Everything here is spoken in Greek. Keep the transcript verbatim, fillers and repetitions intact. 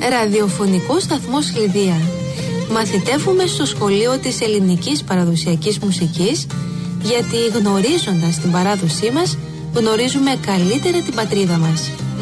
Ραδιοφωνικό σταθμό Λιδία. Μαθητεύουμε στο σχολείο της ελληνικής παραδοσιακής μουσικής, γιατί γνωρίζοντας την παράδοσή μας, γνωρίζουμε καλύτερα την πατρίδα μας.